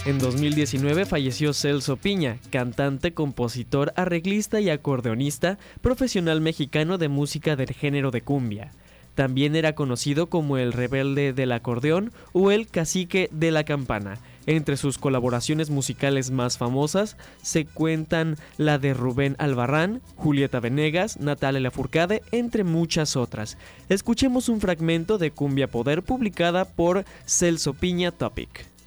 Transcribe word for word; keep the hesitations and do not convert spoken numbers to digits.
En dos mil diecinueve falleció Celso Piña, cantante, compositor, arreglista y acordeonista profesional mexicano de música del género de cumbia. También era conocido como el rebelde del acordeón o el cacique de la campana. Entre sus colaboraciones musicales más famosas se cuentan la de Rubén Albarrán, Julieta Venegas, Natalia Lafourcade, entre muchas otras. Escuchemos un fragmento de Cumbia Poder publicada por Celso Piña Topic.